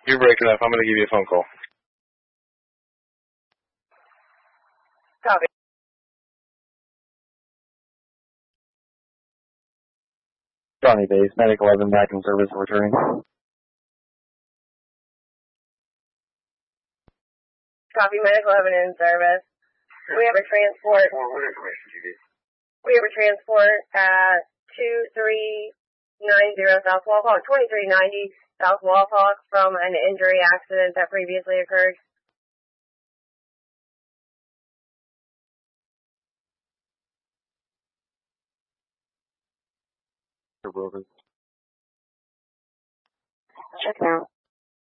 You're breaking up. I'm going to give you a phone call. Copy. Johnny Base, Medic 11, back in service, returning. Copy, Medic 11 in service. We have a transport. We have a transport at 2390 South Walhawk, 2390 South Walhawk from an injury accident that previously occurred. Broken. Check now.